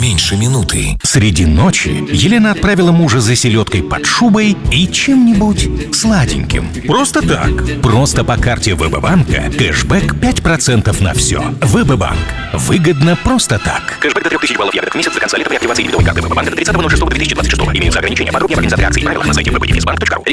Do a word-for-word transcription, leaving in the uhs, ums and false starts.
меньше минуты. Среди ночи Елена отправила мужа за селедкой под шубой и чем-нибудь сладеньким. Просто так. Просто по карте ВБ-банка кэшбэк пять процентов на все. ВБ-банк. Выгодно просто так. Кэшбэк до трех тысяч баллов ягодок в месяц до конца лета при активации дебетовой карты ВБ-банка до тридцатого ноль шестого две тысячи двадцать шестого. Имеются ограничения. Подробнее в организации акций и правила на сайте вэ бэ дефис банк точка ру.